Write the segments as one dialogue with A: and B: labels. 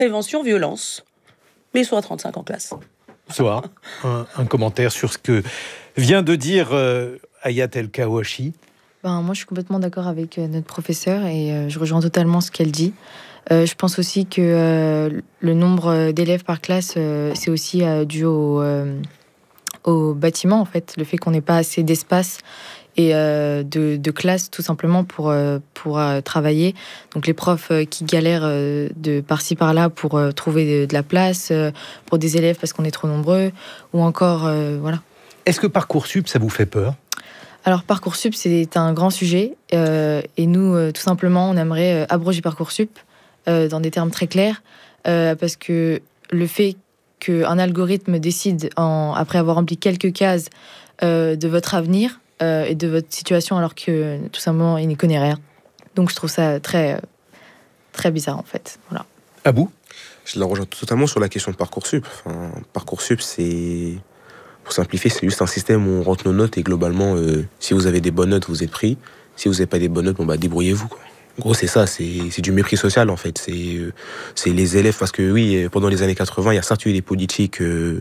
A: prévention violence, mais ils sont à 35 en classe.
B: Soit un commentaire sur ce que vient de dire Ayat El-Kawashi.
C: Moi, je suis complètement d'accord avec notre professeur et je rejoins totalement ce qu'elle dit. Je pense aussi que le nombre d'élèves par classe, c'est aussi dû au bâtiment, en fait. Le fait qu'on n'ait pas assez d'espace et de classe, tout simplement, pour travailler. Donc, les profs qui galèrent de par-ci, par-là pour trouver de la place pour des élèves parce qu'on est trop nombreux, ou encore, voilà.
B: Est-ce que Parcoursup, ça vous fait peur ?
C: Alors, Parcoursup, c'est un grand sujet. Et nous, tout simplement, on aimerait abroger Parcoursup dans des termes très clairs. Parce que le fait qu'un algorithme décide, après avoir rempli quelques cases, de votre avenir et de votre situation, alors que, tout simplement, il n'y connaît rien. Donc, je trouve ça très, très bizarre, en fait. Voilà.
B: Abou ?
D: Je la rejoins totalement sur la question de Parcoursup. Parcoursup, c'est... Pour simplifier, c'est juste un système où on rentre nos notes et globalement, si vous avez des bonnes notes, vous êtes pris. Si vous n'avez pas des bonnes notes, débrouillez-vous, quoi. En gros, c'est ça, c'est du mépris social, en fait. C'est les élèves, parce que oui, pendant les années 80, il y a certes eu des politiques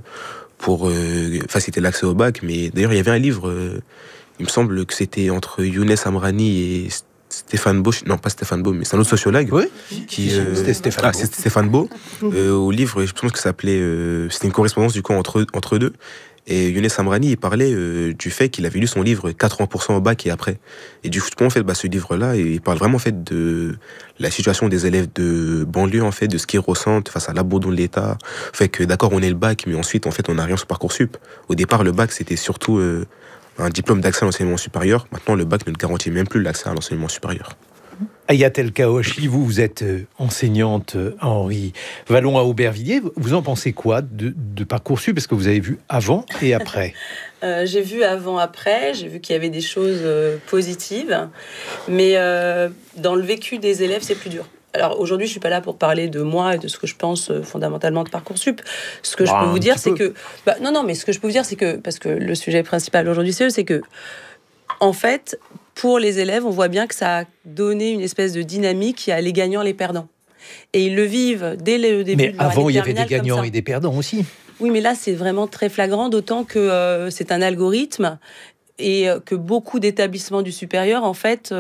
D: pour faciliter l'accès au bac, mais d'ailleurs, il y avait un livre, il me semble que c'était entre Younes Amrani et Stéphane Beau, non pas Stéphane Beau, mais c'est un autre sociologue.
B: Oui,
D: c'était Stéphane Beau. C'est Stéphane Beau. Au livre, je pense que ça s'appelait, c'était une correspondance du coup entre deux. Et Younes Amrani, il parlait du fait qu'il avait lu son livre 80% au bac et après. Et du coup, en fait, ce livre-là, il parle vraiment en fait de la situation des élèves de banlieue, en fait, de ce qu'ils ressentent face à l'abandon de l'État. Fait que d'accord, on est le bac, mais ensuite, en fait, on n'a rien sur Parcoursup. Au départ, le bac, c'était surtout un diplôme d'accès à l'enseignement supérieur. Maintenant, le bac ne garantit même plus l'accès à l'enseignement supérieur.
B: Ayat El-Kawashi, vous êtes enseignante à Henri Vallon à Aubervilliers. Vous en pensez quoi de Parcoursup ? Parce que vous avez vu avant et après.
A: J'ai vu avant-après, j'ai vu qu'il y avait des choses positives, mais dans le vécu des élèves, c'est plus dur. Alors aujourd'hui, je suis pas là pour parler de moi et de ce que je pense fondamentalement de Parcoursup. Ce que je peux vous dire, c'est que... mais ce que je peux vous dire, c'est que... Parce que le sujet principal aujourd'hui, c'est que... En fait, pour les élèves, on voit bien que ça a donné une espèce de dynamique qui a les gagnants, les perdants. Et ils le vivent dès le début.
B: Mais avant, il y avait des gagnants et des perdants aussi.
A: Oui, mais là, c'est vraiment très flagrant, d'autant que c'est un algorithme et que beaucoup d'établissements du supérieur, en fait,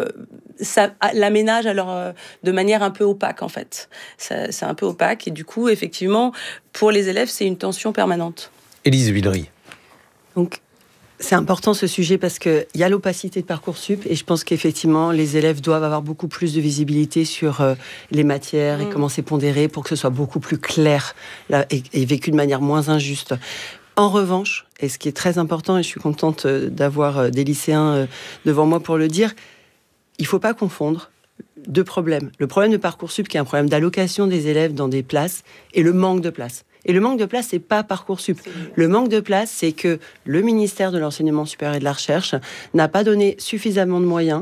A: ça l'aménage alors de manière un peu opaque, en fait. C'est un peu opaque et du coup, effectivement, pour les élèves, c'est une tension permanente.
B: Élise Villery.
E: Donc, c'est important ce sujet parce qu'il y a l'opacité de Parcoursup et je pense qu'effectivement les élèves doivent avoir beaucoup plus de visibilité sur les matières et comment c'est pondéré pour que ce soit beaucoup plus clair là, et vécu de manière moins injuste. En revanche, et ce qui est très important, et je suis contente d'avoir des lycéens devant moi pour le dire, il ne faut pas confondre deux problèmes. Le problème de Parcoursup qui est un problème d'allocation des élèves dans des places et le manque de places. Et le manque de place, c'est pas Parcoursup. Le manque de place, c'est que le ministère de l'Enseignement supérieur et de la Recherche n'a pas suffisamment de moyens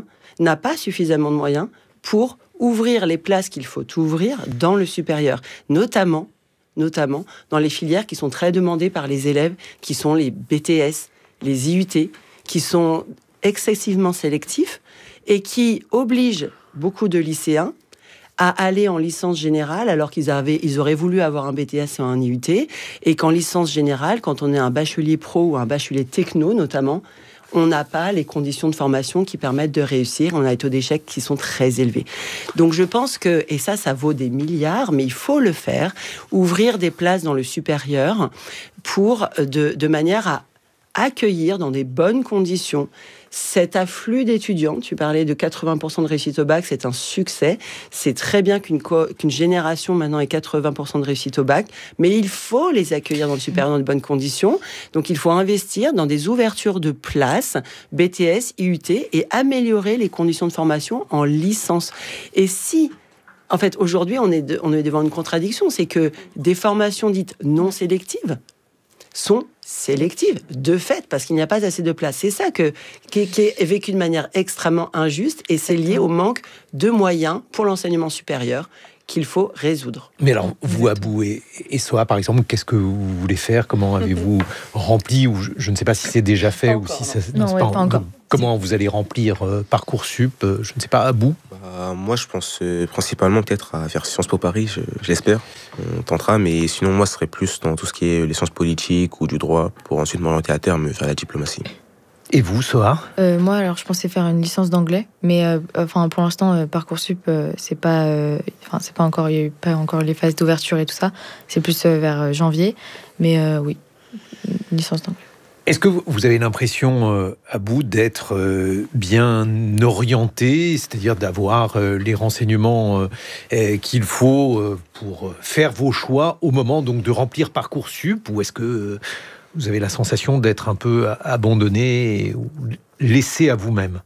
E: pour ouvrir les places qu'il faut ouvrir dans le supérieur, notamment dans les filières qui sont très demandées par les élèves, qui sont les BTS, les IUT, qui sont excessivement sélectifs et qui obligent beaucoup de lycéens à aller en licence générale alors qu'ils auraient voulu avoir un BTS ou un IUT, et qu'en licence générale, quand on est un bachelier pro ou un bachelier techno notamment, on n'a pas les conditions de formation qui permettent de réussir. On a des taux d'échec qui sont très élevés. Donc je pense que, et ça vaut des milliards, mais il faut le faire, ouvrir des places dans le supérieur pour de manière à accueillir dans des bonnes conditions cet afflux d'étudiants. Tu parlais de 80% de réussite au bac, c'est un succès. C'est très bien qu'une génération maintenant ait 80% de réussite au bac, mais il faut les accueillir dans le supérieur dans de bonnes conditions. Donc il faut investir dans des ouvertures de places, BTS, IUT, et améliorer les conditions de formation en licence. Et si... En fait, aujourd'hui, on est devant une contradiction, c'est que des formations dites non sélectives sont sélectives, de fait, parce qu'il n'y a pas assez de place. C'est ça qui est vécu de manière extrêmement injuste, et c'est lié au manque de moyens pour l'enseignement supérieur qu'il faut résoudre.
B: Mais alors, vous, Abou et Soa, par exemple, qu'est-ce que vous voulez faire ? Comment avez-vous rempli ? Ou je ne sais pas si c'est déjà fait ou si ça...
C: Non, pas encore.
B: Comment vous allez remplir Parcoursup, je ne sais pas, à bout?
D: Moi, je pense principalement peut-être à faire Sciences Po Paris, je l'espère. On tentera, mais sinon, moi, ce serait plus dans tout ce qui est les sciences politiques ou du droit, pour ensuite m'orienter à terme vers la diplomatie.
B: Et vous, Soha?
C: Moi, alors, je pensais faire une licence d'anglais, mais pour l'instant, Parcoursup, c'est pas encore, il n'y a eu pas encore les phases d'ouverture et tout ça. C'est plus vers janvier, mais oui, une licence d'anglais.
B: Est-ce que vous avez l'impression, à bout, d'être bien orienté, c'est-à-dire d'avoir les renseignements qu'il faut pour faire vos choix au moment donc de remplir Parcoursup, ou est-ce que vous avez la sensation d'être un peu abandonné ou laissé à vous-même?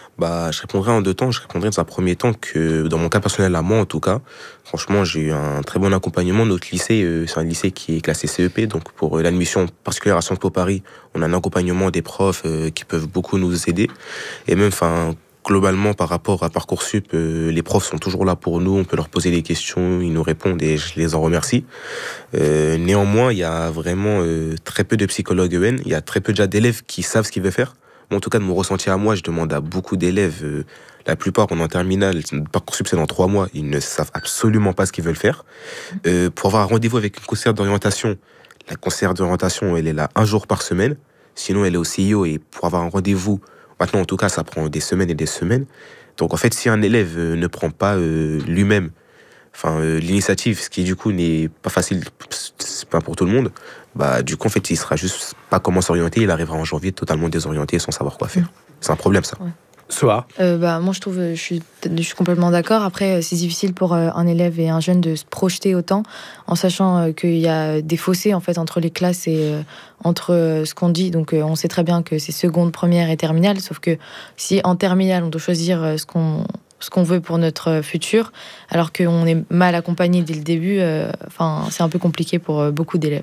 D: Je répondrai en deux temps. Je répondrai dans un premier temps que, dans mon cas personnel, à moi en tout cas, franchement, j'ai eu un très bon accompagnement. Notre lycée, c'est un lycée qui est classé CEP, donc pour l'admission particulière à Sciences Po Paris, on a un accompagnement des profs qui peuvent beaucoup nous aider. Et même, globalement, par rapport à Parcoursup, les profs sont toujours là pour nous. On peut leur poser des questions, ils nous répondent et je les en remercie. Néanmoins, il y a vraiment très peu de psychologues EN. Il y a très peu déjà d'élèves qui savent ce qu'ils veulent faire. En tout cas, de mon ressenti à moi, je demande à beaucoup d'élèves, la plupart, on est en terminale, Parcoursup, c'est dans 3 mois, ils ne savent absolument pas ce qu'ils veulent faire. Pour avoir un rendez-vous avec une conseillère d'orientation, la conseillère d'orientation, elle est là 1 jour par semaine. Sinon, elle est au CIO et pour avoir un rendez-vous, maintenant, en tout cas, ça prend des semaines et des semaines. Donc, en fait, si un élève ne prend pas lui-même l'initiative, ce qui, du coup, n'est pas facile, c'est pas pour tout le monde, du coup, en fait, il sera juste pas comment s'orienter, il arrivera en janvier totalement désorienté sans savoir quoi faire. C'est un problème, ça.
C: Ouais.
B: Soa?
C: Moi, je trouve, je suis complètement d'accord. Après, c'est difficile pour un élève et un jeune de se projeter autant, en sachant qu'il y a des fossés, en fait, entre les classes et entre ce qu'on dit. Donc, on sait très bien que c'est seconde, première et terminale, sauf que si en terminale, on doit choisir ce qu'on veut pour notre futur, alors qu'on est mal accompagné dès le début, c'est un peu compliqué pour beaucoup d'élèves.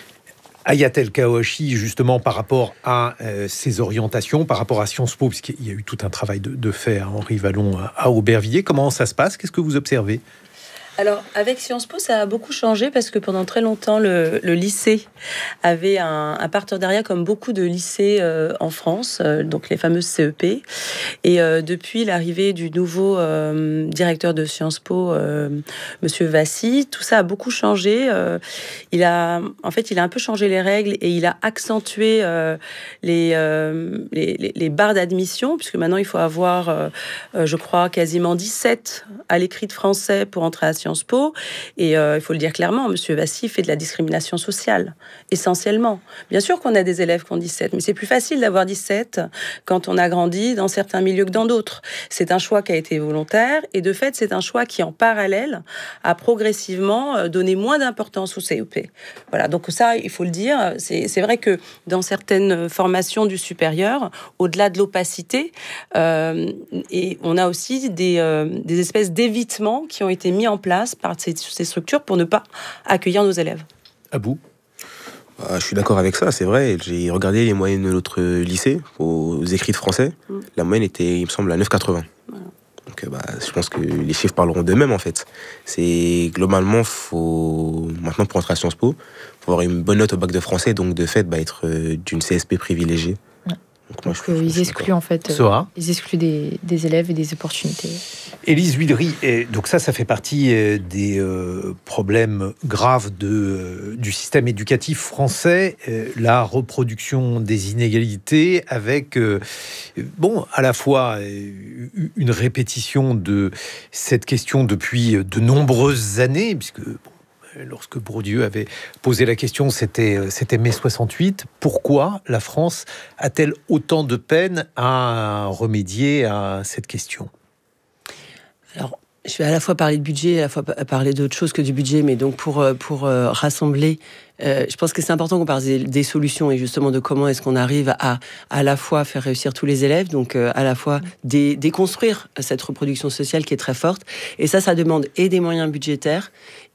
B: Ayat El-Kawachi, justement, par rapport à ses orientations, par rapport à Sciences Po, puisqu'il y a eu tout un travail de fait à Henri Vallon, à Aubervilliers, comment ça se passe? Qu'est-ce que vous observez?
A: Alors, avec Sciences Po, ça a beaucoup changé parce que pendant très longtemps, le lycée avait un partenariat comme beaucoup de lycées en France, donc les fameuses CEP. Et depuis l'arrivée du nouveau directeur de Sciences Po, Monsieur Vassy, tout ça a beaucoup changé. Il a un peu changé les règles et il a accentué les barres d'admission, puisque maintenant, il faut avoir, je crois, quasiment 17 à l'écrit de français pour entrer à Sciences Po. Et il faut le dire clairement, Monsieur Vassy fait de la discrimination sociale, essentiellement. Bien sûr qu'on a des élèves qui ont 17, mais c'est plus facile d'avoir 17 quand on a grandi dans certains milieux que dans d'autres. C'est un choix qui a été volontaire, et de fait, c'est un choix qui, en parallèle, a progressivement donné moins d'importance au CEP. Voilà, donc ça, il faut le dire. C'est vrai que dans certaines formations du supérieur, au-delà de l'opacité, et on a aussi des espèces d'évitements qui ont été mis en place par ces structures pour ne pas accueillir nos élèves.
B: À bout?
D: Je suis d'accord avec ça, c'est vrai. J'ai regardé les moyennes de notre lycée aux écrits de français. La moyenne était, il me semble, à 9,80. Voilà. Donc, je pense que les chiffres parleront d'eux-mêmes, en fait. C'est globalement, maintenant, pour entrer à Sciences Po, faut avoir une bonne note au bac de français, donc de fait, être d'une CSP privilégiée.
C: Donc ils excluent en fait, ils excluent des élèves et des opportunités.
B: Élise Huillery, donc ça fait partie des problèmes graves du système éducatif français, la reproduction des inégalités avec, à la fois une répétition de cette question depuis de nombreuses années, puisque lorsque Bourdieu avait posé la question, c'était mai 68. Pourquoi la France a-t-elle autant de peine à remédier à cette question?
E: Alors, je vais à la fois parler de budget, à la fois parler d'autre chose que du budget, mais donc pour rassembler, je pense que c'est important qu'on parle des solutions et justement de comment est-ce qu'on arrive à la fois faire réussir tous les élèves, donc à la fois déconstruire cette reproduction sociale qui est très forte. Et ça demande et des moyens budgétaires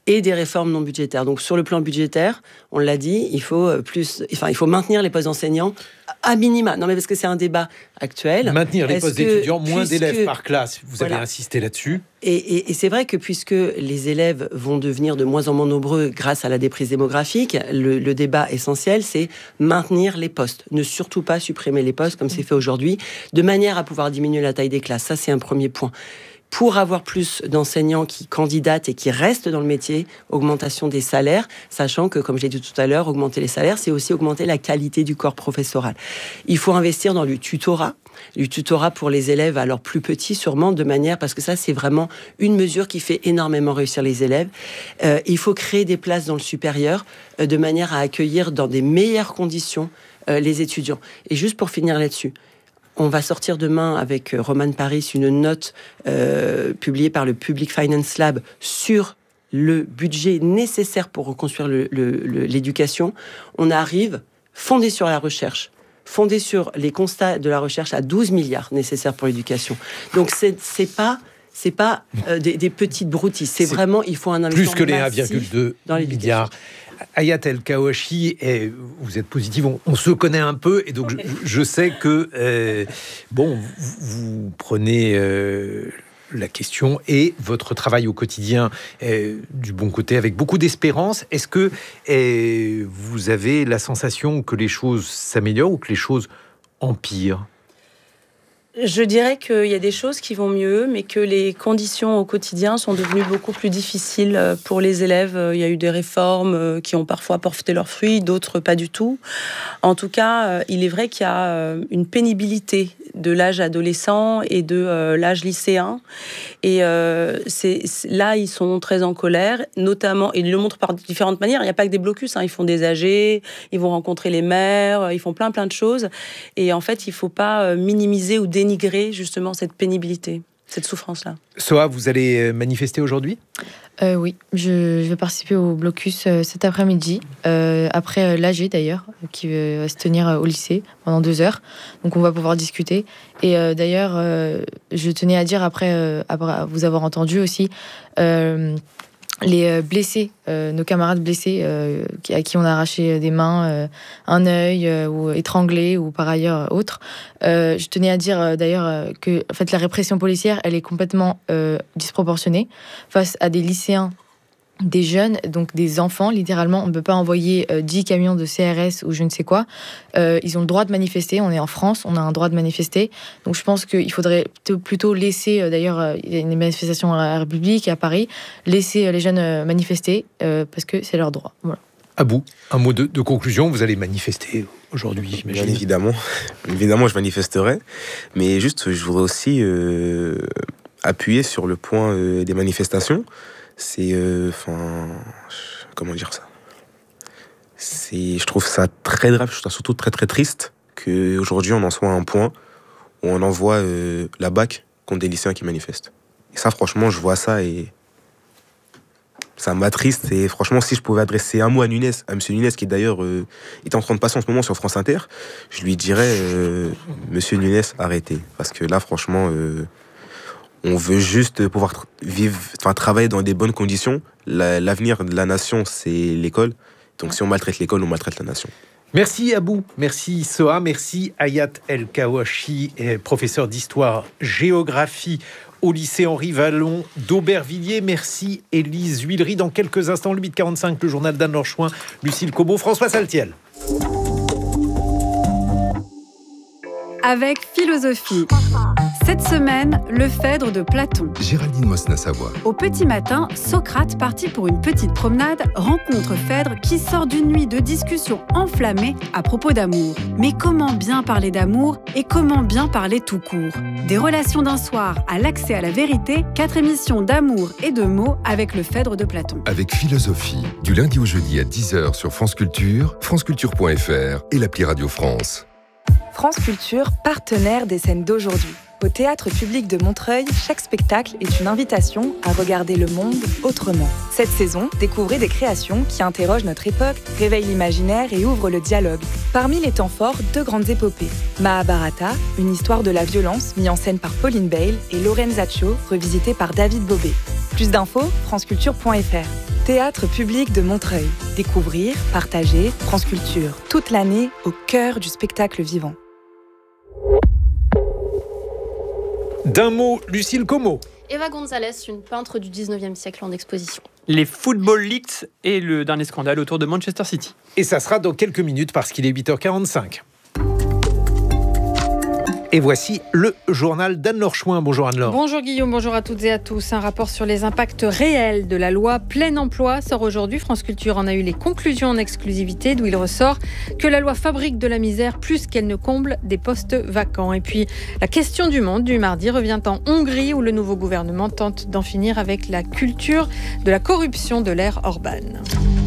E: et des réformes non budgétaires. Donc sur le plan budgétaire, on l'a dit, il faut maintenir les postes d'enseignants à minima. Non mais parce que c'est un débat actuel.
B: Maintenir les postes d'étudiants, moins d'élèves par classe. Vous avez insisté là-dessus.
E: Et c'est vrai que puisque les élèves vont devenir de moins en moins nombreux grâce à la déprise démographique, le débat essentiel, c'est maintenir les postes. Ne surtout pas supprimer les postes comme c'est fait aujourd'hui, de manière à pouvoir diminuer la taille des classes. Ça, c'est un premier point. Pour avoir plus d'enseignants qui candidatent et qui restent dans le métier, augmentation des salaires, sachant que, comme j'ai dit tout à l'heure, augmenter les salaires, c'est aussi augmenter la qualité du corps professoral. Il faut investir dans du tutorat pour les élèves, alors plus petits sûrement, de manière, parce que ça, c'est vraiment une mesure qui fait énormément réussir les élèves. Il faut créer des places dans le supérieur, de manière à accueillir dans des meilleures conditions les étudiants. Et juste pour finir là-dessus, on va sortir demain avec Roman Paris une note publiée par le Public Finance Lab sur le budget nécessaire pour reconstruire l'éducation. On arrive, fondé sur la recherche, fondé sur les constats de la recherche, à 12 milliards nécessaires pour l'éducation. Donc c'est pas des petites broutilles. C'est vraiment, il faut un investissement
B: plus que les 1,2 milliards. Hayat El-Kawachi, vous êtes positive, on se connaît un peu, et donc je sais que vous prenez la question et votre travail au quotidien du bon côté avec beaucoup d'espérance. Est-ce que vous avez la sensation que les choses s'améliorent ou que les choses empirent ?
A: Je dirais qu'il y a des choses qui vont mieux, mais que les conditions au quotidien sont devenues beaucoup plus difficiles pour les élèves. Il y a eu des réformes qui ont parfois porté leurs fruits, d'autres pas du tout. En tout cas, il est vrai qu'il y a une pénibilité de l'âge adolescent et de l'âge lycéen. Et là, ils sont très en colère, notamment, et ils le montrent par différentes manières. Il n'y a pas que des blocus, ils font des AG, ils vont rencontrer les maires, ils font plein de choses. Et en fait, il ne faut pas minimiser ou dénigrer justement cette pénibilité, cette souffrance-là.
B: Soa, vous allez manifester aujourd'hui ?
C: Oui, je vais participer au blocus cet après-midi, après l'AG d'ailleurs, qui va se tenir au lycée pendant 2 heures. Donc on va pouvoir discuter. Et d'ailleurs, je tenais à dire, après vous avoir entendu aussi, les blessés, nos camarades blessés à qui on a arraché des mains, un œil, ou étranglés, ou par ailleurs autre. Je tenais à dire d'ailleurs que en fait, la répression policière, elle est complètement disproportionnée face à des lycéens, des jeunes, donc des enfants, littéralement. On ne peut pas envoyer 10 camions de CRS ou je ne sais quoi. Ils ont le droit de manifester. On est en France, on a un droit de manifester. Donc je pense qu'il faudrait plutôt laisser, d'ailleurs, il y a une manifestation à la République, à Paris, laisser les jeunes manifester parce que c'est leur droit. Voilà.
B: Abou, un mot de conclusion. Vous allez manifester aujourd'hui, j'imagine.
D: Bien évidemment. Évidemment, je manifesterai. Mais juste, je voudrais aussi appuyer sur le point des manifestations. C'est, comment dire ça ? Je trouve ça très grave, je trouve ça surtout très très triste qu'aujourd'hui on en soit à un point où on envoie la BAC contre des lycéens qui manifestent. Et ça, franchement, je vois ça et ça m'attriste. Et franchement, si je pouvais adresser un mot à Nunes, à M. Nunes, qui d'ailleurs est en train de passer en ce moment sur France Inter, je lui dirais, Monsieur Nunes, arrêtez. Parce que là, franchement... on veut juste pouvoir travailler dans des bonnes conditions. L'avenir de la nation, c'est l'école. Donc si on maltraite l'école, on maltraite la nation.
B: Merci Abou, merci Soa, merci Hayat El-Kawachi, professeur d'histoire-géographie au lycée Henri Vallon d'Aubervilliers. Merci Élise Huillery. Dans quelques instants, le 8h45, le journal d'Anne Lorchouin, Lucille Cobot, François Saltiel.
F: Avec philosophie. Cette semaine, le Phèdre de Platon.
G: Géraldine Mosna-Savoie.
F: Au petit matin, Socrate, parti pour une petite promenade, rencontre Phèdre qui sort d'une nuit de discussions enflammées à propos d'amour. Mais comment bien parler d'amour et comment bien parler tout court ? Des relations d'un soir à l'accès à la vérité, 4 émissions d'amour et de mots avec le Phèdre de Platon.
G: Avec philosophie, du lundi au jeudi à 10h sur France Culture, franceculture.fr et l'appli Radio France.
H: France Culture, partenaire des scènes d'aujourd'hui. Au Théâtre Public de Montreuil, chaque spectacle est une invitation à regarder le monde autrement. Cette saison, découvrez des créations qui interrogent notre époque, réveillent l'imaginaire et ouvrent le dialogue. Parmi les temps forts, 2 grandes épopées. Mahabharata, une histoire de la violence mise en scène par Pauline Bale, et Lorenzaccio, revisité par David Bobet. Plus d'infos, franceculture.fr. Théâtre public de Montreuil. Découvrir, partager, France Culture, toute l'année au cœur du spectacle vivant.
B: D'un mot, Lucille Como.
I: Eva González, une peintre du 19e siècle en exposition.
J: Les Football Leaks et le dernier scandale autour de Manchester City.
B: Et ça sera dans quelques minutes parce qu'il est 8h45. Et voici le journal d'Anne-Laure Chouin. Bonjour Anne-Laure.
K: Bonjour Guillaume, bonjour à toutes et à tous. Un rapport sur les impacts réels de la loi plein emploi sort aujourd'hui. France Culture en a eu les conclusions en exclusivité, d'où il ressort que la loi fabrique de la misère plus qu'elle ne comble des postes vacants. Et puis la question du monde du mardi revient en Hongrie, où le nouveau gouvernement tente d'en finir avec la culture de la corruption de l'ère Orban.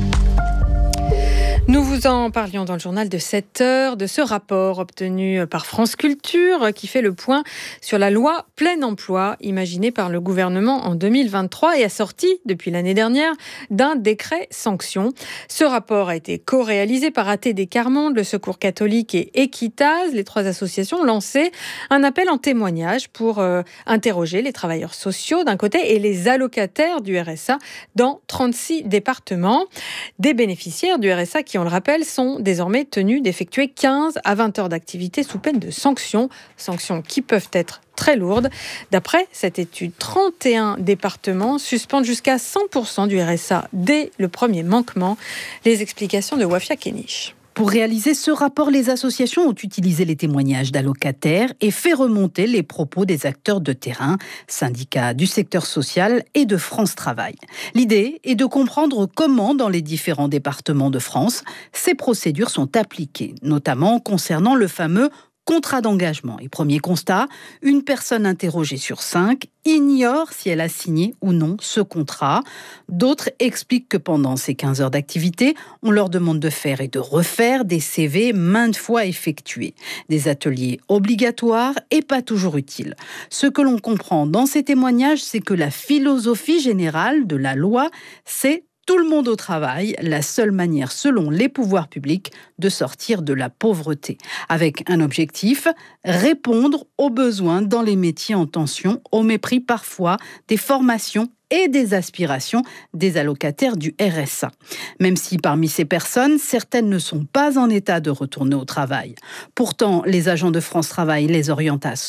K: Nous vous en parlions dans le journal de 7h de ce rapport obtenu par France Culture qui fait le point sur la loi plein emploi imaginée par le gouvernement en 2023 et assortie depuis l'année dernière d'un décret sanction. Ce rapport a été co-réalisé par ATD Quart Monde, le Secours catholique et Equitas. Les trois associations ont lancé un appel en témoignage pour interroger les travailleurs sociaux d'un côté et les allocataires du RSA dans 36 départements. Des bénéficiaires du RSA qui, on le rappelle, sont désormais tenus d'effectuer 15 à 20 heures d'activité sous peine de sanctions qui peuvent être très lourdes. D'après cette étude, 31 départements suspendent jusqu'à 100% du RSA dès le premier manquement. Les explications de Wafia Kenich.
L: Pour réaliser ce rapport, les associations ont utilisé les témoignages d'allocataires et fait remonter les propos des acteurs de terrain, syndicats du secteur social et de France Travail. L'idée est de comprendre comment, dans les différents départements de France, ces procédures sont appliquées, notamment concernant le fameux contrat d'engagement. Et premier constat, une personne interrogée sur 5 ignore si elle a signé ou non ce contrat. D'autres expliquent que pendant ces 15 heures d'activité, on leur demande de faire et de refaire des CV maintes fois effectués. Des ateliers obligatoires et pas toujours utiles. Ce que l'on comprend dans ces témoignages, c'est que la philosophie générale de la loi, c'est tout le monde au travail, la seule manière, selon les pouvoirs publics, de sortir de la pauvreté. Avec un objectif, répondre aux besoins dans les métiers en tension, au mépris parfois des formations et des aspirations des allocataires du RSA. Même si parmi ces personnes, certaines ne sont pas en état de retourner au travail. Pourtant, les agents de France Travail les orientent à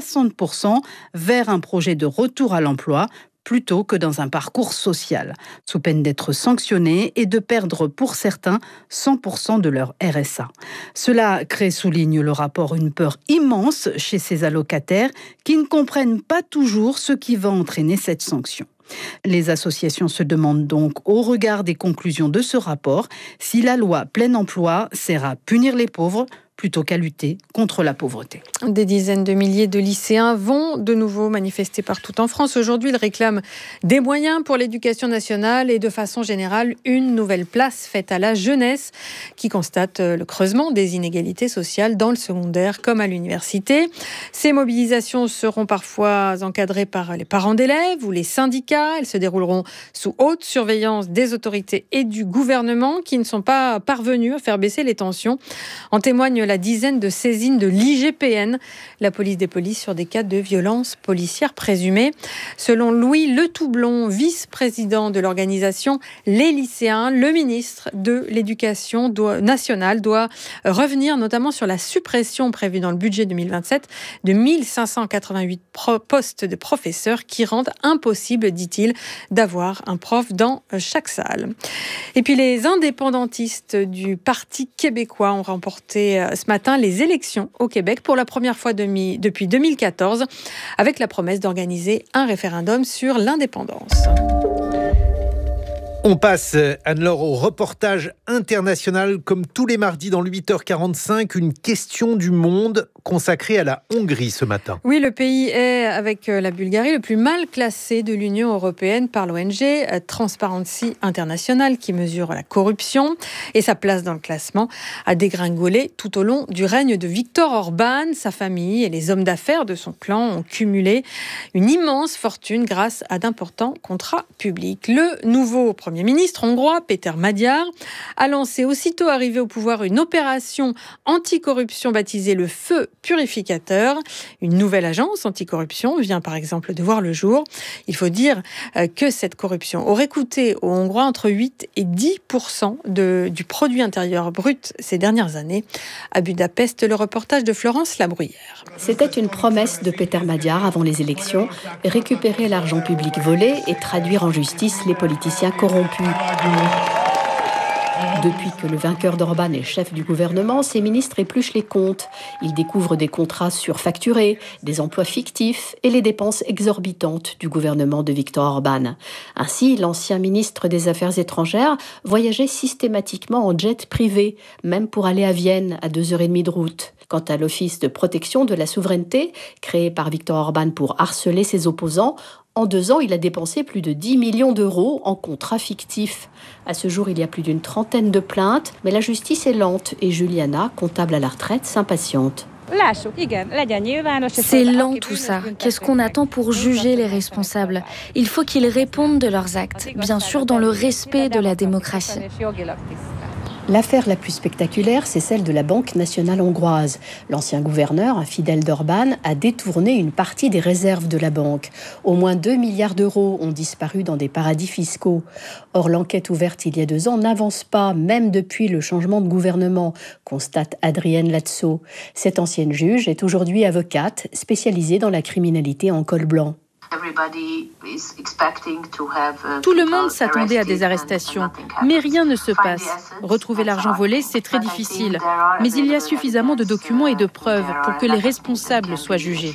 L: 60% vers un projet de retour à l'emploi, plutôt que dans un parcours social, sous peine d'être sanctionnés et de perdre pour certains 100% de leur RSA. Cela crée, souligne le rapport, une peur immense chez ces allocataires qui ne comprennent pas toujours ce qui va entraîner cette sanction. Les associations se demandent donc, au regard des conclusions de ce rapport, si la loi plein emploi sert à punir les pauvres plutôt qu'à lutter contre la pauvreté.
K: Des dizaines de milliers de lycéens vont de nouveau manifester partout en France. Aujourd'hui, ils réclament des moyens pour l'éducation nationale et de façon générale, une nouvelle place faite à la jeunesse qui constate le creusement des inégalités sociales dans le secondaire comme à l'université. Ces mobilisations seront parfois encadrées par les parents d'élèves ou les syndicats. Elles se dérouleront sous haute surveillance des autorités et du gouvernement qui ne sont pas parvenus à faire baisser les tensions. En témoigne la dizaine de saisines de l'IGPN, la police des polices, sur des cas de violences policières présumées. Selon Louis Letoublon, vice-président de l'organisation Les Lycéens, le ministre de l'Éducation nationale doit revenir notamment sur la suppression prévue dans le budget 2027 de 1588 postes de professeurs qui rendent impossible, dit-il, d'avoir un prof dans chaque salle. Et puis les indépendantistes du Parti québécois ont remporté ce matin les élections au Québec pour la première fois depuis 2014, avec la promesse d'organiser un référendum sur l'indépendance.
B: On passe, Anne-Laure, au reportage international. Comme tous les mardis dans le 8h45, une question du monde consacrée à la Hongrie ce matin.
K: Oui, le pays est, avec la Bulgarie, le plus mal classé de l'Union européenne par l'ONG Transparency International, qui mesure la corruption. Et sa place dans le classement a dégringolé tout au long du règne de Viktor Orban. Sa famille et les hommes d'affaires de son clan ont cumulé une immense fortune grâce à d'importants contrats publics. Le nouveau Premier ministre hongrois, Péter Magyar, a lancé aussitôt arrivé au pouvoir une opération anticorruption baptisée le Feu purificateur. Une nouvelle agence anticorruption vient par exemple de voir le jour. Il faut dire que cette corruption aurait coûté aux Hongrois entre 8 et 10% du produit intérieur brut ces dernières années. À Budapest, le reportage de Florence Labruyère.
M: C'était une promesse de Peter Magyar avant les élections, récupérer l'argent public volé et traduire en justice les politiciens corrompus. Depuis que le vainqueur d'Orban est chef du gouvernement, ses ministres épluchent les comptes. Ils découvrent des contrats surfacturés, des emplois fictifs et les dépenses exorbitantes du gouvernement de Viktor Orban. Ainsi, l'ancien ministre des Affaires étrangères voyageait systématiquement en jet privé, même pour aller à Vienne à 2h30 de route. Quant à l'Office de protection de la souveraineté, créé par Viktor Orban pour harceler ses opposants, en 2 ans, il a dépensé plus de 10 millions d'euros en contrats fictifs. À ce jour, il y a plus d'une trentaine de plaintes, mais la justice est lente et Juliana, comptable à la retraite, s'impatiente.
N: C'est lent tout ça. Qu'est-ce qu'on attend pour juger les responsables ? Il faut qu'ils répondent de leurs actes, bien sûr dans le respect de la démocratie.
M: L'affaire la plus spectaculaire, c'est celle de la Banque nationale hongroise. L'ancien gouverneur, un fidèle d'Orban, a détourné une partie des réserves de la banque. Au moins 2 milliards d'euros ont disparu dans des paradis fiscaux. Or, l'enquête ouverte il y a 2 ans n'avance pas, même depuis le changement de gouvernement, constate Adrienne Latzo. Cette ancienne juge est aujourd'hui avocate, spécialisée dans la criminalité en col blanc.
O: Tout le monde s'attendait à des arrestations, mais rien ne se passe. Retrouver l'argent volé, c'est très difficile. Mais il y a suffisamment de documents et de preuves pour que les responsables soient jugés.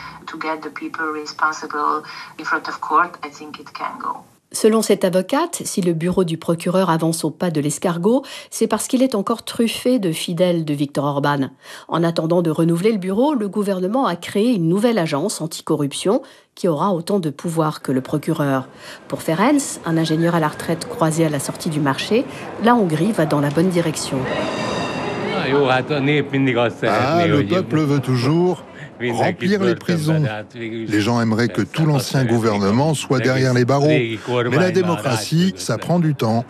M: Selon cette avocate, si le bureau du procureur avance au pas de l'escargot, c'est parce qu'il est encore truffé de fidèles de Viktor Orban. En attendant de renouveler le bureau, le gouvernement a créé une nouvelle agence anticorruption qui aura autant de pouvoir que le procureur. Pour Ferenc, un ingénieur à la retraite croisé à la sortie du marché, la Hongrie va dans la bonne direction.
P: Le peuple veut toujours remplir les prisons. Les gens aimeraient que tout l'ancien gouvernement soit derrière les barreaux. Mais la démocratie, ça prend du temps.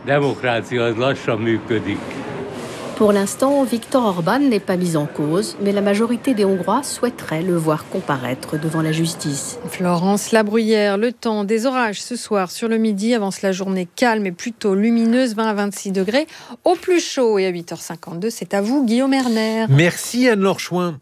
M: Pour l'instant, Viktor Orban n'est pas mis en cause, mais la majorité des Hongrois souhaiteraient le voir comparaître devant la justice.
K: Florence Labruyère, le temps des orages ce soir sur le midi, avance la journée calme et plutôt lumineuse, 20 à 26 degrés. Au plus chaud et à 8h52, c'est à vous Guillaume Erner.
B: Merci Anne-Laure Chouin.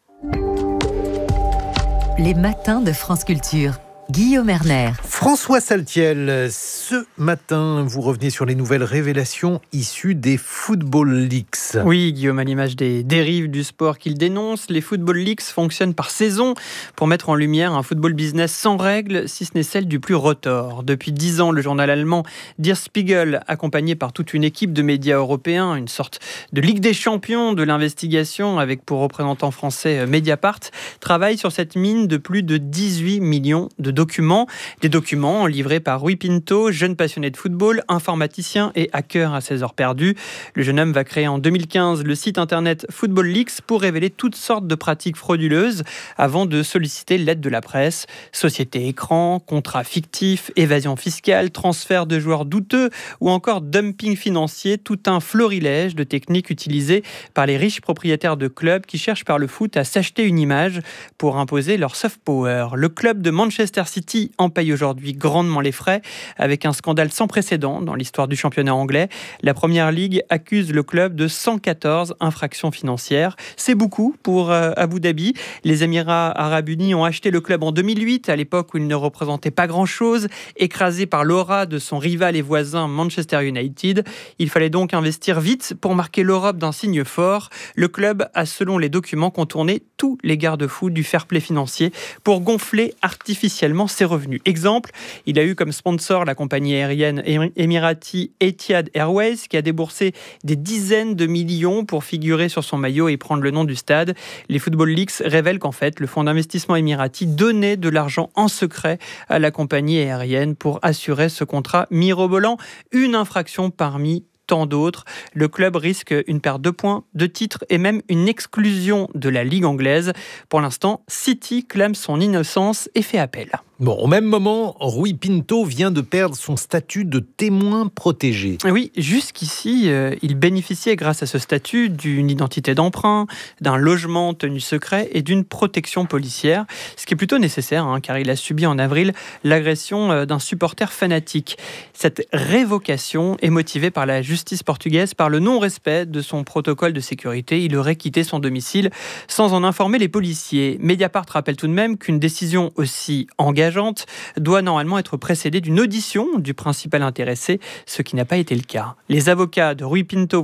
Q: Les matins de France Culture. Guillaume Erner.
B: François Saltiel, ce matin, vous revenez sur les nouvelles révélations issues des Football Leaks.
J: Oui, Guillaume, à l'image des dérives du sport qu'il dénonce, les Football Leaks fonctionnent par saison pour mettre en lumière un football business sans règles, si ce n'est celle du plus retors. Depuis 10 ans, le journal allemand Der Spiegel, accompagné par toute une équipe de médias européens, une sorte de Ligue des champions de l'investigation avec pour représentant français Mediapart, travaille sur cette mine de plus de 18 millions de documents. Des documents livrés par Rui Pinto, jeune passionné de football, informaticien et hacker à ses heures perdues. Le jeune homme va créer en 2015 le site internet Football Leaks pour révéler toutes sortes de pratiques frauduleuses avant de solliciter l'aide de la presse. Société écran, contrats fictifs, évasion fiscale, transfert de joueurs douteux ou encore dumping financier, tout un florilège de techniques utilisées par les riches propriétaires de clubs qui cherchent par le foot à s'acheter une image pour imposer leur soft power. Le club de Manchester City en paye aujourd'hui grandement les frais, avec un scandale sans précédent dans l'histoire du championnat anglais. La Première Ligue accuse le club de 114 infractions financières. C'est beaucoup pour Abu Dhabi. Les Émirats Arabes Unis ont acheté le club en 2008, à l'époque où il ne représentait pas grand-chose, écrasé par l'aura de son rival et voisin Manchester United. Il fallait donc investir vite pour marquer l'Europe d'un signe fort. Le club a, selon les documents, contourné tous les garde-fous du fair play financier pour gonfler artificiellement ses revenus. Exemple, il a eu comme sponsor la compagnie aérienne émirati Etihad Airways qui a déboursé des dizaines de millions pour figurer sur son maillot et prendre le nom du stade. Les Football Leaks révèlent qu'en fait, le fonds d'investissement émirati donnait de l'argent en secret à la compagnie aérienne pour assurer ce contrat mirobolant. Une infraction parmi tant d'autres. Le club risque une perte de points, de titres et même une exclusion de la Ligue anglaise. Pour l'instant, City clame son innocence et fait appel.
B: Bon, au même moment, Rui Pinto vient de perdre son statut de témoin protégé.
J: Oui, jusqu'ici, il bénéficiait grâce à ce statut d'une identité d'emprunt, d'un logement tenu secret et d'une protection policière, ce qui est plutôt nécessaire, car il a subi en avril l'agression d'un supporter fanatique. Cette révocation est motivée par la justice portugaise par le non-respect de son protocole de sécurité. Il aurait quitté son domicile sans en informer les policiers. Mediapart rappelle tout de même qu'une décision aussi engageante doit normalement être précédée d'une audition du principal intéressé, ce qui n'a pas été le cas. Les avocats de Rui Pinto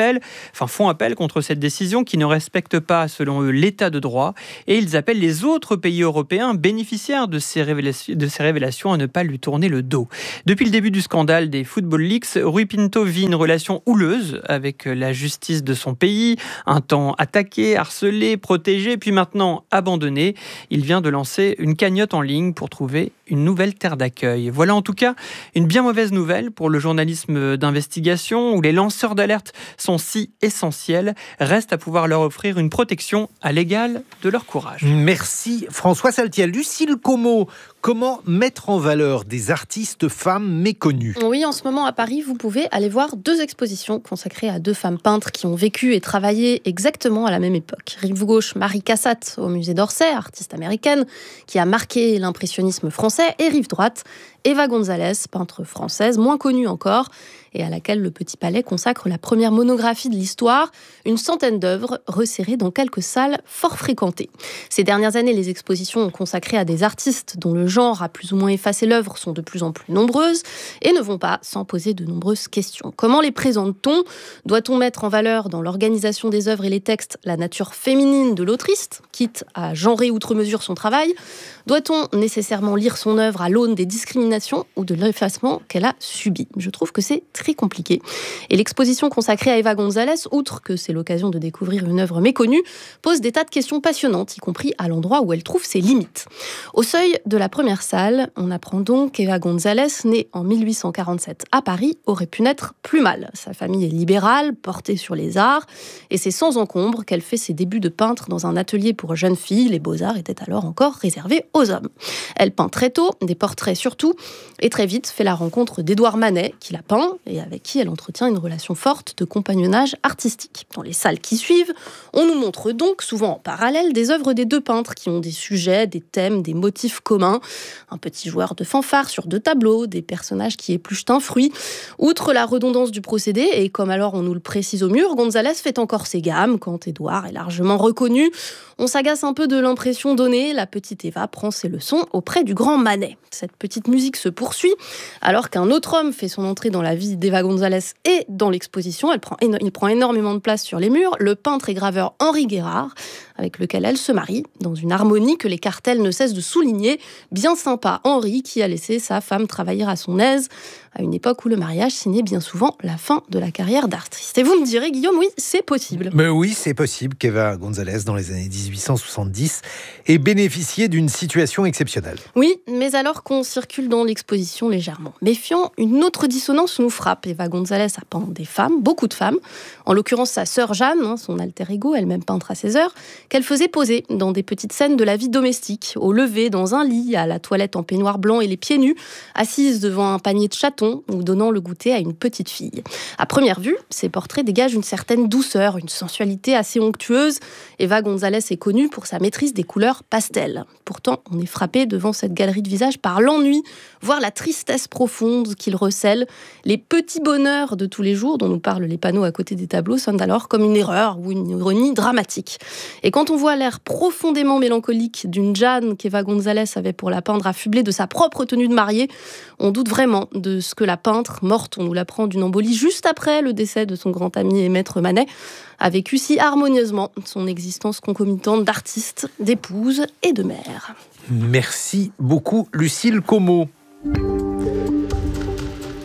J: font appel contre cette décision qui ne respecte pas, selon eux, l'état de droit, et ils appellent les autres pays européens bénéficiaires de ces révélations à ne pas lui tourner le dos. Depuis le début du scandale des Football Leaks, Rui Pinto vit une relation houleuse avec la justice de son pays, un temps attaqué, harcelé, protégé, puis maintenant abandonné. Il vient de lancer une cagnotte en ligne pour trouver une nouvelle terre d'accueil. Voilà en tout cas une bien mauvaise nouvelle pour le journalisme d'investigation où les lanceurs d'alerte sont si essentiels. Reste à pouvoir leur offrir une protection à l'égal de leur courage.
B: Merci François Saltiel. Lucille Como, comment mettre en valeur des artistes femmes méconnues ?
I: Oui, en ce moment à Paris, vous pouvez aller voir 2 expositions consacrées à 2 femmes peintres qui ont vécu et travaillé exactement à la même époque. Rive gauche, Marie Cassatt au musée d'Orsay, artiste américaine qui a marqué l'impressionnisme français, et rive droite, Eva González, peintre française, moins connue encore, et à laquelle le Petit Palais consacre la première monographie de l'histoire, une centaine d'œuvres resserrées dans quelques salles fort fréquentées. Ces dernières années, les expositions consacrées à des artistes dont le genre a plus ou moins effacé l'œuvre sont de plus en plus nombreuses et ne vont pas sans poser de nombreuses questions. Comment les présente-t-on ? Doit-on mettre en valeur dans l'organisation des œuvres et les textes la nature féminine de l'autrice, quitte à genrer outre mesure son travail ? Doit-on nécessairement lire son œuvre à l'aune des discriminations ou de l'effacement qu'elle a subi ? Je trouve que c'est très compliqué. Et l'exposition consacrée à Eva González, outre que c'est l'occasion de découvrir une œuvre méconnue, pose des tas de questions passionnantes, y compris à l'endroit où elle trouve ses limites. Au seuil de la première salle, on apprend donc qu'Eva González, née en 1847 à Paris, aurait pu naître plus mal. Sa famille est libérale, portée sur les arts, et c'est sans encombre qu'elle fait ses débuts de peintre dans un atelier pour jeunes filles. Les beaux-arts étaient alors encore réservés aux hommes. Elle peint très tôt, des portraits surtout, et très vite fait la rencontre d'Édouard Manet, qui la peint, et avec qui elle entretient une relation forte de compagnonnage artistique. Dans les salles qui suivent, on nous montre donc, souvent en parallèle, des œuvres des 2 peintres qui ont des sujets, des thèmes, des motifs communs. Un petit joueur de fanfare sur 2 tableaux, des personnages qui épluchent un fruit. Outre la redondance du procédé, et comme alors on nous le précise au mur, González fait encore ses gammes quand Édouard est largement reconnu. On s'agace un peu de l'impression donnée, la petite Eva prend ses leçons auprès du grand Manet. Cette petite musique se poursuit, alors qu'un autre homme fait son entrée dans la vie d'Eva González et dans l'exposition. Il prend énormément de place sur les murs, le peintre et graveur Henri Guérard, avec lequel elle se marie, dans une harmonie que les cartels ne cessent de souligner. Bien sympa Henri, qui a laissé sa femme travailler à son aise, à une époque où le mariage signait bien souvent la fin de la carrière d'artiste. Et vous me direz, Guillaume, oui, c'est possible.
B: Mais oui, c'est possible qu'Eva González, dans les années 1870, ait bénéficié d'une situation exceptionnelle.
I: Oui, mais alors qu'on circule dans l'exposition légèrement méfiant, une autre dissonance nous frappe. Eva González a peint des femmes, beaucoup de femmes, en l'occurrence sa sœur Jeanne, son alter ego, elle-même peintre à ses heures, qu'elle faisait poser dans des petites scènes de la vie domestique, au lever, dans un lit, à la toilette en peignoir blanc et les pieds nus, assise devant un panier de chatons ou donnant le goûter à une petite fille. À première vue, ces portraits dégagent une certaine douceur, une sensualité assez onctueuse. Eva González est connue pour sa maîtrise des couleurs pastel. Pourtant, on est frappé devant cette galerie de visages par l'ennui, voire la tristesse profonde qu'il recèle. Les petits bonheurs de tous les jours dont nous parlent les panneaux à côté des tableaux sonnent alors comme une erreur ou une ironie dramatique. Et quand on voit l'air profondément mélancolique d'une Jeanne qu'Eva González avait pour la peindre affublée de sa propre tenue de mariée, on doute vraiment de ce que la peintre, morte, on nous l'apprend d'une embolie juste après le décès de son grand ami et maître Manet, a vécu si harmonieusement son existence concomitante d'artiste, d'épouse et de mère.
B: Merci beaucoup, Lucille Como.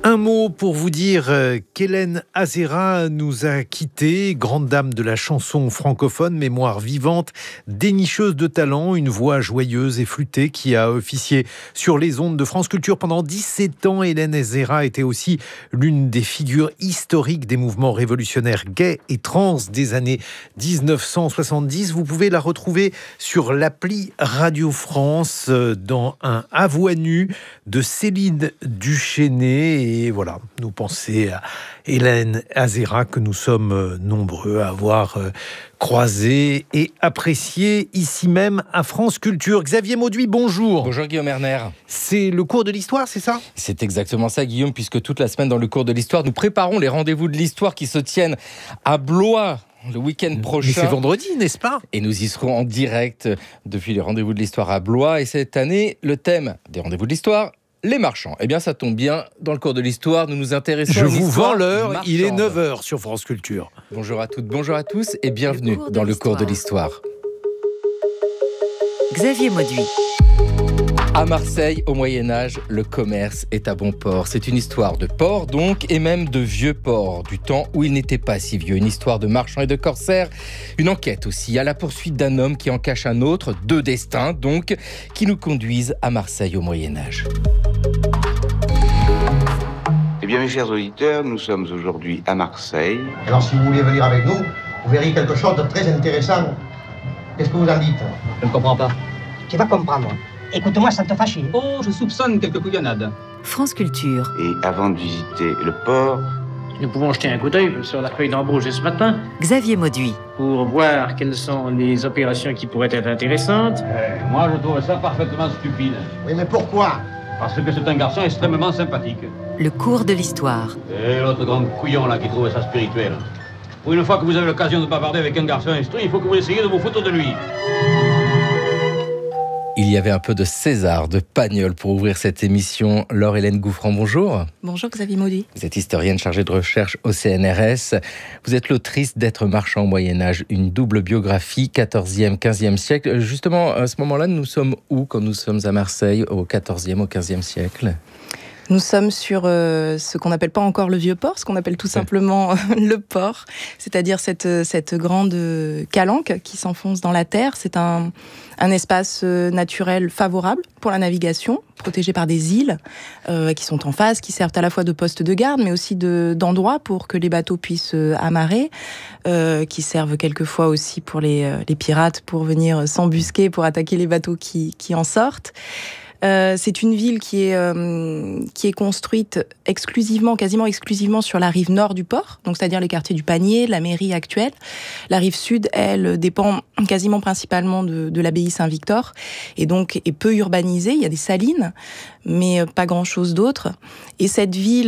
B: Un mot pour vous dire qu'Hélène Azera nous a quittés, grande dame de la chanson francophone, mémoire vivante, dénicheuse de talent, une voix joyeuse et flûtée qui a officié sur les ondes de France Culture pendant 17 ans. Hélène Azera était aussi l'une des figures historiques des mouvements révolutionnaires gays et trans des années 1970. Vous pouvez la retrouver sur l'appli Radio France dans un À voix nue de Céline Duchesnay. Et voilà, nous pensons à Hélène Azera que nous sommes nombreux à avoir croisé et apprécié ici même à France Culture. Xavier Mauduit, bonjour.
R: Bonjour Guillaume Erner.
B: C'est le cours de l'histoire, c'est ça ?
R: C'est exactement ça Guillaume, puisque toute la semaine dans le cours de l'histoire, nous préparons les rendez-vous de l'histoire qui se tiennent à Blois le week-end prochain.
B: Mais c'est vendredi, n'est-ce pas ?
R: Et nous y serons en direct depuis les rendez-vous de l'histoire à Blois. Et cette année, le thème des rendez-vous de l'histoire, les marchands. Eh bien, ça tombe bien, dans le cours de l'histoire, nous nous intéressons à l'histoire.
B: Je vous vends l'heure,
R: marchande.
B: Il est 9h sur France Culture.
R: Bonjour à toutes, bonjour à tous et bienvenue dans le cours de l'histoire.
Q: Xavier Mauduit.
R: À Marseille, au Moyen-Âge, le commerce est à bon port. C'est une histoire de port, donc, et même de vieux port, du temps où il n'était pas si vieux. Une histoire de marchands et de corsaires. Une enquête aussi, à la poursuite d'un homme qui en cache un autre, deux destins, donc, qui nous conduisent à Marseille au Moyen-Âge.
S: Eh bien, mes chers auditeurs, nous sommes aujourd'hui à Marseille.
T: Alors, si vous voulez venir avec nous, vous verrez quelque chose de très intéressant. Qu'est-ce que vous en dites ?
U: Je ne comprends pas.
T: Tu vas comprendre. Écoute-moi sans te fâcher.
U: Oh, je soupçonne quelques couillonnades.
Q: France Culture.
S: Et avant de visiter le port,
V: nous pouvons jeter un coup d'œil sur la feuille d'embauche de ce matin.
Q: Xavier Mauduit.
V: Pour voir quelles sont les opérations qui pourraient être intéressantes.
U: Moi, je trouve ça parfaitement stupide.
T: Oui, mais pourquoi ?
U: Parce que c'est un garçon extrêmement sympathique.
Q: Le cours de l'histoire.
U: Et l'autre grand couillon là qui trouve ça spirituel. Pour une fois que vous avez l'occasion de bavarder avec un garçon instruit, il faut que vous essayiez de vous foutre de lui.
R: Il y avait un peu de César, de Pagnol pour ouvrir cette émission. Laure-Hélène Gouffran, bonjour.
W: Bonjour Xavier Mauduit.
R: Vous êtes historienne chargée de recherche au CNRS. Vous êtes l'autrice d'Être marchand au Moyen-Âge, une double biographie, 14e, 15e siècle. Justement, à ce moment-là, nous sommes où quand nous sommes à Marseille, au 14e, au 15e siècle ?
W: Nous sommes sur ce qu'on n'appelle pas encore le vieux port, ce qu'on appelle tout simplement le port, c'est-à-dire cette grande calanque qui s'enfonce dans la terre. C'est un espace naturel favorable pour la navigation, protégé par des îles qui sont en face, qui servent à la fois de poste de garde, mais aussi d'endroits pour que les bateaux puissent amarrer, qui servent quelquefois aussi pour les pirates pour venir s'embusquer, pour attaquer les bateaux qui en sortent. C'est une ville qui est construite quasiment exclusivement sur la rive nord du port, donc c'est-à-dire les quartiers du Panier, la mairie actuelle. La rive sud, elle, dépend quasiment principalement de l'abbaye Saint-Victor et donc est peu urbanisée. Il y a des salines, mais pas grand-chose d'autre. Et cette ville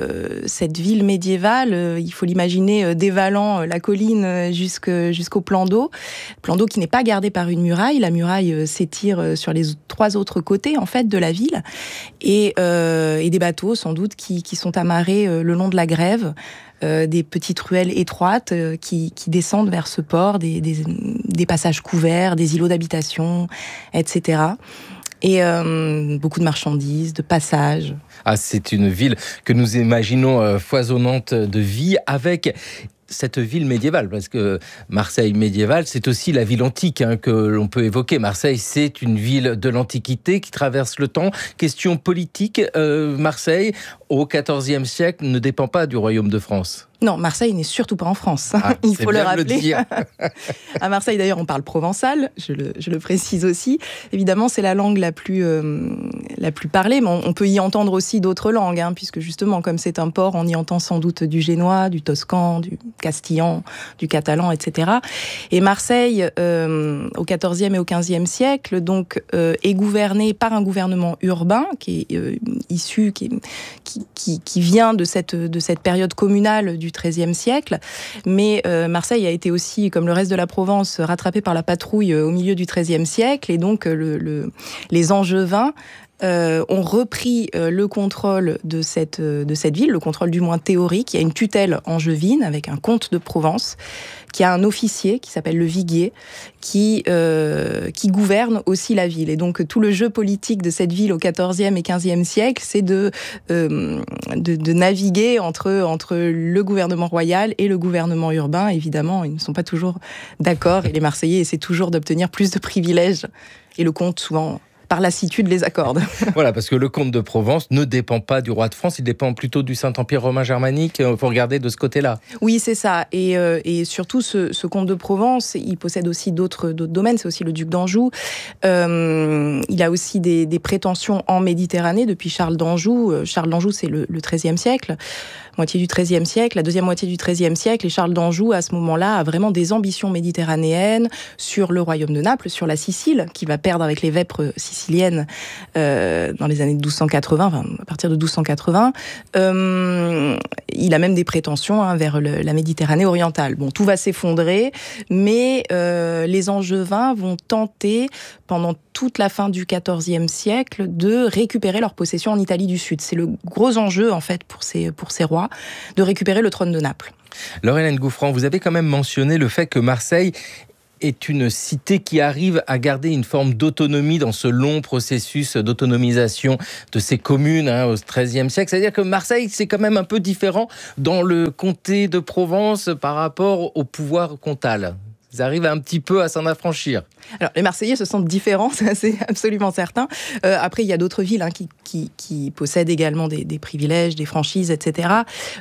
W: médiévale, il faut l'imaginer dévalant la colline jusqu'au plan d'eau qui n'est pas gardé par une muraille. La muraille s'étire sur les 3 autres côtés en fait de la ville et des bateaux sans doute qui sont amarrés le long de la grève, des petites ruelles étroites qui descendent vers ce port, des passages couverts, des îlots d'habitation, etc. Et beaucoup de marchandises, de passages.
R: Ah, c'est une ville que nous imaginons foisonnante de vie avec cette ville médiévale, parce que Marseille médiévale, c'est aussi la ville antique que l'on peut évoquer. Marseille, c'est une ville de l'Antiquité qui traverse le temps. Question politique, Marseille, au XIVe siècle, ne dépend pas du royaume de France.
W: Non, Marseille n'est surtout pas en France. Il faut le rappeler. À Marseille, d'ailleurs, on parle provençal, je le précise aussi. Évidemment, c'est la langue la plus parlée, mais on peut y entendre aussi d'autres langues, puisque justement, comme c'est un port, on y entend sans doute du génois, du toscan, du castillan, du catalan, etc. Et Marseille, au XIVe et au XVe siècle, donc, est gouvernée par un gouvernement urbain qui est issu, qui vient de cette période communale du XIIIe siècle, mais Marseille a été aussi, comme le reste de la Provence, rattrapée par la patrouille au milieu du XIIIe siècle, et donc les Angevins ont repris le contrôle de cette ville, le contrôle du moins théorique. Il y a une tutelle angevine avec un comte de Provence, qui a un officier qui s'appelle le viguier, qui gouverne aussi la ville. Et donc tout le jeu politique de cette ville au XIVe et XVe siècle, c'est de naviguer entre le gouvernement royal et le gouvernement urbain. Évidemment, ils ne sont pas toujours d'accord et les Marseillais essaient toujours d'obtenir plus de privilèges. Et le comte, souvent, par lassitude, les accorde.
R: Voilà, parce que le comte de Provence ne dépend pas du roi de France, il dépend plutôt du Saint-Empire romain germanique. Il faut regarder de ce côté-là.
W: Oui, c'est ça. Et surtout, ce comte de Provence, il possède aussi d'autres domaines. C'est aussi le duc d'Anjou. Il a aussi des prétentions en Méditerranée depuis Charles d'Anjou. Charles d'Anjou, c'est le XIIIe siècle. Moitié du XIIIe siècle, la deuxième moitié du XIIIe siècle, et Charles d'Anjou, à ce moment-là, a vraiment des ambitions méditerranéennes sur le royaume de Naples, sur la Sicile, qu'il va perdre avec les vêpres siciliennes dans les années 1280, enfin, à partir de 1280. Il a même des prétentions vers la Méditerranée orientale. Bon, tout va s'effondrer, mais les Angevins vont tenter, pendant toute la fin du XIVe siècle, de récupérer leur possession en Italie du Sud. C'est le gros enjeu, en fait, pour ces rois, de récupérer le trône de Naples.
R: Laure-Hélène Gouffran, vous avez quand même mentionné le fait que Marseille est une cité qui arrive à garder une forme d'autonomie dans ce long processus d'autonomisation de ses communes au XIIIe siècle. C'est-à-dire que Marseille, c'est quand même un peu différent dans le comté de Provence par rapport au pouvoir comtal. Ils arrivent un petit peu à s'en affranchir.
W: Alors, les Marseillais se sentent différents, ça, c'est absolument certain. Après, il y a d'autres villes qui possèdent également des privilèges, des franchises, etc.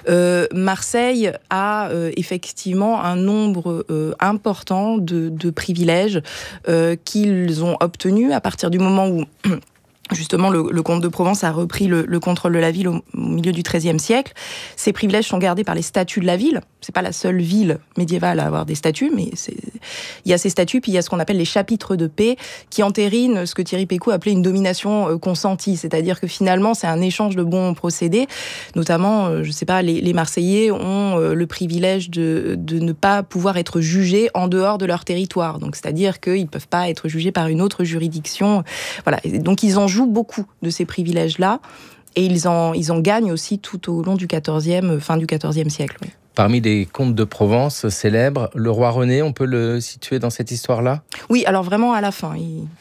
W: Marseille a effectivement un nombre important de privilèges qu'ils ont obtenus à partir du moment où... Justement, le comte de Provence a repris le contrôle de la ville au milieu du XIIIe siècle. Ces privilèges sont gardés par les statuts de la ville. C'est pas la seule ville médiévale à avoir des statuts, mais il y a ces statuts, puis il y a ce qu'on appelle les chapitres de paix, qui entérinent ce que Thierry Pécou appelait une domination consentie. C'est-à-dire que finalement, c'est un échange de bons procédés. Notamment, je sais pas, les Marseillais ont le privilège de ne pas pouvoir être jugés en dehors de leur territoire. Donc, c'est-à-dire qu'ils peuvent pas être jugés par une autre juridiction. Voilà. Et donc, ils en jouent beaucoup de ces privilèges-là, et ils en gagnent aussi tout au long du fin du XIVe siècle. Oui.
R: Parmi les comtes de Provence célèbres, le roi René, on peut le situer dans cette histoire-là ?
W: Oui, alors vraiment à la fin.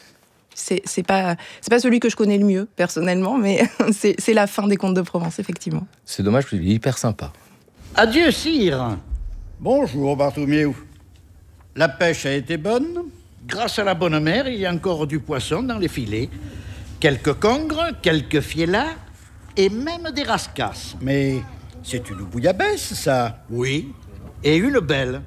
W: C'est pas celui que je connais le mieux, personnellement, mais c'est la fin des comtes de Provence, effectivement.
R: C'est dommage, parce qu'il est hyper sympa.
A: Adieu, sire.
C: Bonjour, Bartholoméo. La pêche a été bonne ?
A: Grâce à la bonne mère, il y a encore du poisson dans les filets. Quelques congres, quelques fiellas et même des rascasses.
C: Mais c'est une bouillabaisse, ça.
A: Oui, et une belle.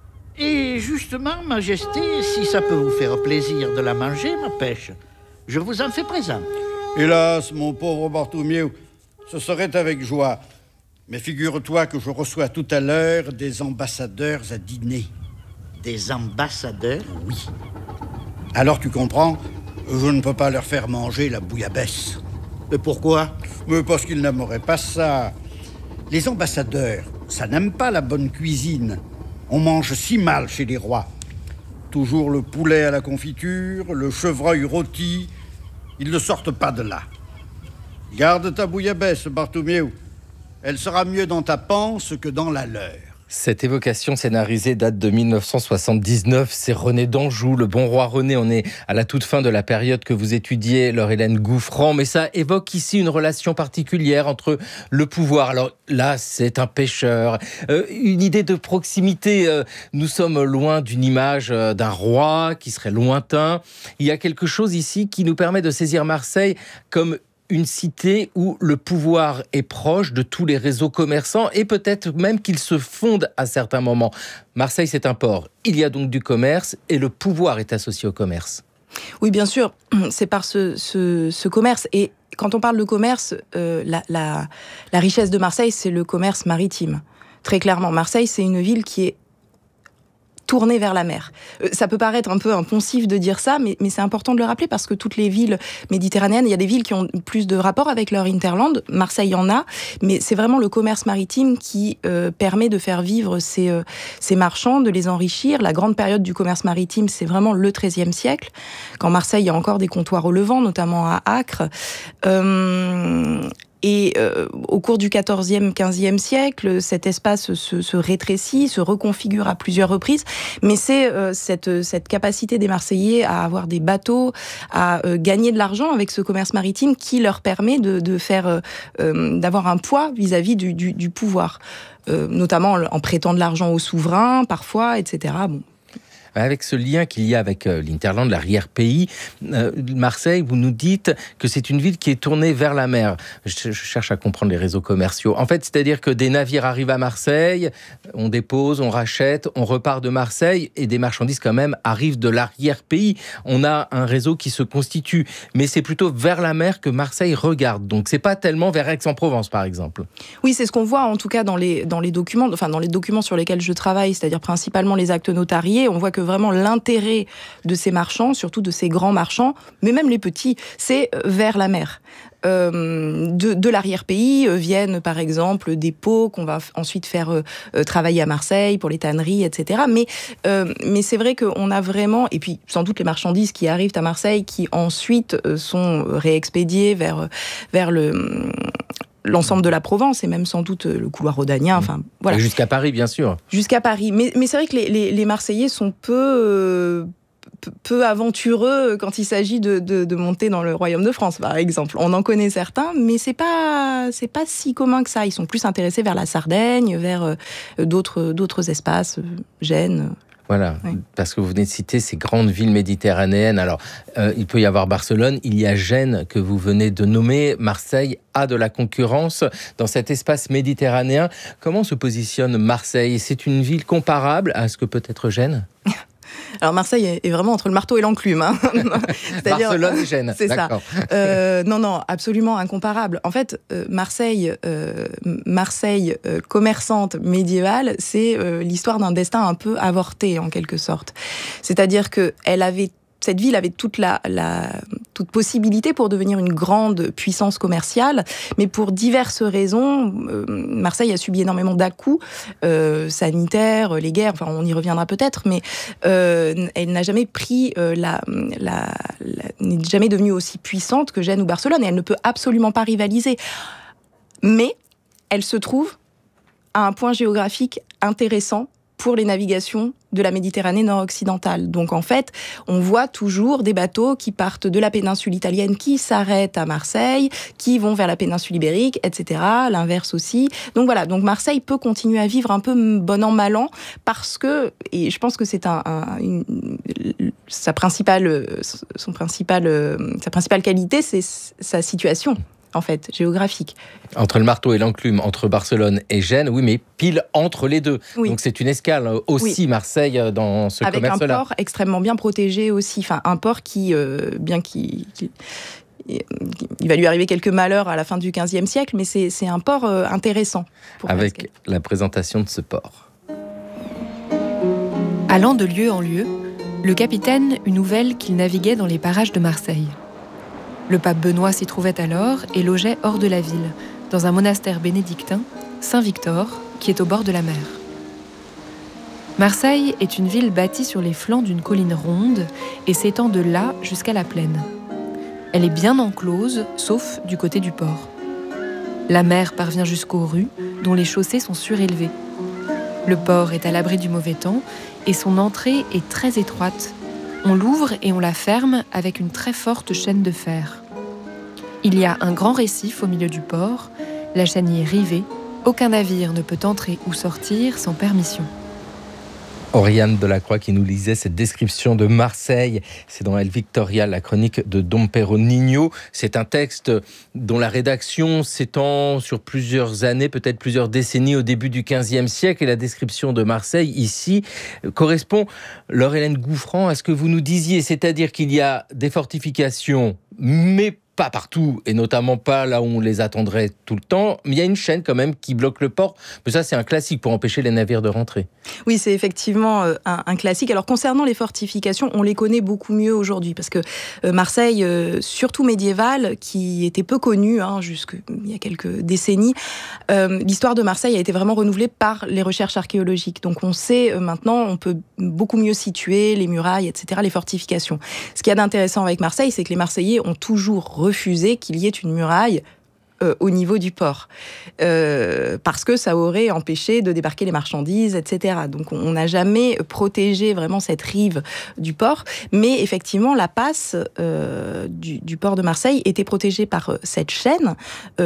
A: Et justement, Majesté, si ça peut vous faire plaisir de la manger, ma pêche, je vous en fais présent.
C: Hélas, mon pauvre Bartholoméo, ce serait avec joie. Mais figure-toi que je reçois tout à l'heure des ambassadeurs à dîner.
A: Des ambassadeurs ?
C: Oui. Alors tu comprends, je ne peux pas leur faire manger la bouillabaisse.
A: Mais pourquoi ?
C: Mais parce qu'ils n'aimeraient pas ça. Les ambassadeurs, ça n'aime pas la bonne cuisine. On mange si mal chez les rois. Toujours le poulet à la confiture, le chevreuil rôti. Ils ne sortent pas de là. Garde ta bouillabaisse, Bartholoméo. Elle sera mieux dans ta panse que dans la leur.
R: Cette évocation scénarisée date de 1979. C'est René d'Anjou, le bon roi René. On est à la toute fin de la période que vous étudiez, Laure-Hélène Gouffran. Mais ça évoque ici une relation particulière entre le pouvoir. Alors là, c'est un pêcheur. Une idée de proximité. Nous sommes loin d'une image d'un roi qui serait lointain. Il y a quelque chose ici qui nous permet de saisir Marseille comme une cité où le pouvoir est proche de tous les réseaux commerçants et peut-être même qu'il se fonde à certains moments. Marseille, c'est un port. Il y a donc du commerce et le pouvoir est associé au commerce.
W: Oui, bien sûr. C'est par ce commerce. Et quand on parle de commerce, la richesse de Marseille, c'est le commerce maritime. Très clairement, Marseille, c'est une ville qui est tourné vers la mer. Ça peut paraître un peu impensif de dire ça, mais c'est important de le rappeler parce que toutes les villes méditerranéennes, il y a des villes qui ont plus de rapport avec leur hinterland. Marseille en a, mais c'est vraiment le commerce maritime qui permet de faire vivre ces marchands, de les enrichir. La grande période du commerce maritime, c'est vraiment le XIIIe siècle, quand Marseille, il y a encore des comptoirs au Levant, notamment à Acre. Et au cours du XIVe, XVe siècle, cet espace se rétrécit, se reconfigure à plusieurs reprises. Mais c'est cette capacité des Marseillais à avoir des bateaux, à gagner de l'argent avec ce commerce maritime qui leur permet d'avoir un poids vis-à-vis du pouvoir. Notamment en prêtant de l'argent aux souverains, parfois, etc. Bon.
R: Avec ce lien qu'il y a avec l'Hinterland, l'arrière-pays, Marseille, vous nous dites que c'est une ville qui est tournée vers la mer. Je cherche à comprendre les réseaux commerciaux. En fait, c'est-à-dire que des navires arrivent à Marseille, on dépose, on rachète, on repart de Marseille, et des marchandises quand même arrivent de l'arrière-pays. On a un réseau qui se constitue, mais c'est plutôt vers la mer que Marseille regarde. Donc c'est pas tellement vers Aix-en-Provence, par exemple.
W: Oui, c'est ce qu'on voit en tout cas dans les documents, enfin dans les documents sur lesquels je travaille, c'est-à-dire principalement les actes notariés. On voit que vraiment l'intérêt de ces marchands, surtout de ces grands marchands, mais même les petits, c'est vers la mer. De l'arrière-pays viennent par exemple des pots qu'on va ensuite faire travailler à Marseille pour les tanneries, etc. Mais c'est vrai qu'on a vraiment, et puis sans doute les marchandises qui arrivent à Marseille qui ensuite sont réexpédiées vers l'ensemble de la Provence et même sans doute le couloir rhodanien. Enfin, voilà.
R: Jusqu'à Paris, bien sûr.
W: Jusqu'à Paris. Mais c'est vrai que les Marseillais sont peu aventureux quand il s'agit de monter dans le Royaume de France, par exemple. On en connaît certains, mais c'est pas si commun que ça. Ils sont plus intéressés vers la Sardaigne, vers d'autres espaces, Gênes.
R: Voilà, oui. Parce que vous venez de citer ces grandes villes méditerranéennes. Alors, il peut y avoir Barcelone, il y a Gênes que vous venez de nommer. Marseille a de la concurrence dans cet espace méditerranéen. Comment se positionne Marseille ? C'est une ville comparable à ce que peut être Gênes ?
W: Alors Marseille est vraiment entre le marteau et l'enclume. Hein.
R: Barcelone et Gênes,
W: c'est
R: d'accord.
W: Ça. Non, absolument incomparable. En fait, Marseille commerçante médiévale, c'est l'histoire d'un destin un peu avorté en quelque sorte. C'est-à-dire que cette ville avait toute possibilité pour devenir une grande puissance commerciale, mais pour diverses raisons, Marseille a subi énormément d'à-coups sanitaires, les guerres, enfin on y reviendra peut-être, mais elle n'a jamais pris n'est jamais devenue aussi puissante que Gênes ou Barcelone, et elle ne peut absolument pas rivaliser. Mais elle se trouve à un point géographique intéressant pour les navigations de la Méditerranée nord-occidentale. Donc en fait, on voit toujours des bateaux qui partent de la péninsule italienne, qui s'arrêtent à Marseille, qui vont vers la péninsule ibérique, etc. L'inverse aussi. Donc voilà, donc Marseille peut continuer à vivre un peu bon an, mal an, parce que, et je pense que c'est sa principale qualité, c'est sa situation. En fait, géographique.
R: Entre le marteau et l'enclume, entre Barcelone et Gênes, oui, mais pile entre les deux. Oui. Donc c'est une escale aussi, oui. Marseille, dans ce commerce-là.
W: Avec un port extrêmement bien protégé aussi. Enfin, un port qui, bien qu'il il va lui arriver quelques malheurs à la fin du XVe siècle, mais c'est un port intéressant.
R: Avec la présentation de ce port.
D: Allant de lieu en lieu, le capitaine eut nouvelle qu'il naviguait dans les parages de Marseille. Le pape Benoît s'y trouvait alors et logeait hors de la ville, dans un monastère bénédictin, Saint-Victor, qui est au bord de la mer. Marseille est une ville bâtie sur les flancs d'une colline ronde et s'étend de là jusqu'à la plaine. Elle est bien enclose, sauf du côté du port. La mer parvient jusqu'aux rues, dont les chaussées sont surélevées. Le port est à l'abri du mauvais temps et son entrée est très étroite. On l'ouvre et on la ferme avec une très forte chaîne de fer. Il y a un grand récif au milieu du port, la chaîne y est rivée, aucun navire ne peut entrer ou sortir sans permission.
R: Oriane Delacroix qui nous lisait cette description de Marseille. C'est dans El Victorial, la chronique de Dom Pero Niño. C'est un texte dont la rédaction s'étend sur plusieurs années, peut-être plusieurs décennies au début du XVe siècle. Et la description de Marseille, ici, correspond, Laure-Hélène Gouffran, à ce que vous nous disiez. C'est-à-dire qu'il y a des fortifications, mais pas partout, et notamment pas là où on les attendrait tout le temps, mais il y a une chaîne quand même qui bloque le port. Mais ça, c'est un classique pour empêcher les navires de rentrer.
W: Oui, c'est effectivement un classique. Alors, concernant les fortifications, on les connaît beaucoup mieux aujourd'hui, parce que Marseille, surtout médiévale, qui était peu connue jusqu'il y a quelques décennies, l'histoire de Marseille a été vraiment renouvelée par les recherches archéologiques. Donc, on sait maintenant, on peut beaucoup mieux situer les murailles, etc., les fortifications. Ce qu'il y a d'intéressant avec Marseille, c'est que les Marseillais ont toujours refusé qu'il y ait une muraille au niveau du port, parce que ça aurait empêché de débarquer les marchandises, etc. Donc on n'a jamais protégé vraiment cette rive du port, mais effectivement la passe du port de Marseille était protégée par cette chaîne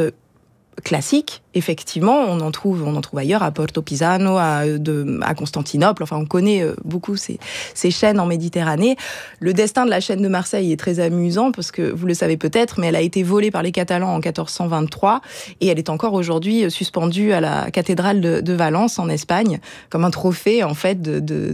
W: classique. Effectivement, on en trouve ailleurs, à Porto Pisano, à Constantinople. Enfin, on connaît beaucoup ces chaînes en Méditerranée. Le destin de la chaîne de Marseille est très amusant, parce que vous le savez peut-être, mais elle a été volée par les Catalans en 1423, et elle est encore aujourd'hui suspendue à la cathédrale de Valence, en Espagne, comme un trophée, en fait, de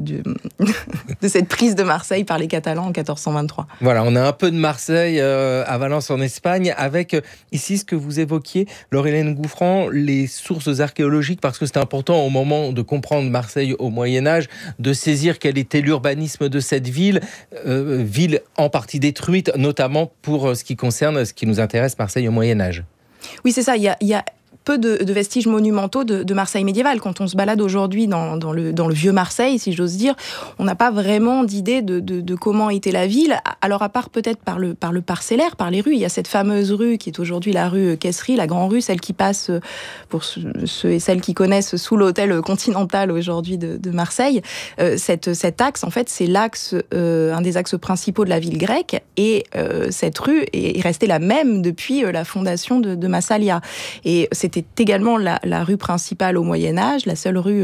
W: cette prise de Marseille par les Catalans en 1423.
R: Voilà, on a un peu de Marseille à Valence, en Espagne, avec ici ce que vous évoquiez, Laure-Hélène Gouffran, les sources archéologiques, parce que c'est important au moment de comprendre Marseille au Moyen-Âge, de saisir quel était l'urbanisme de cette ville, ville en partie détruite, notamment pour ce qui concerne ce qui nous intéresse, Marseille au Moyen-Âge.
W: Oui, c'est ça, il y a peu de vestiges monumentaux de Marseille médiévale. Quand on se balade aujourd'hui dans le vieux Marseille, si j'ose dire, on n'a pas vraiment d'idée de comment était la ville. Alors, à part peut-être par le parcellaire, par les rues. Il y a cette fameuse rue qui est aujourd'hui la rue Caisserie, la grande rue, celle qui passe, pour ceux et celles qui connaissent, sous l'hôtel Continental aujourd'hui de Marseille. Cet axe, en fait, c'est l'axe, un des axes principaux de la ville grecque. Et cette rue est restée la même depuis la fondation de Massalia. Et c'était également la rue principale au Moyen-Âge, la seule rue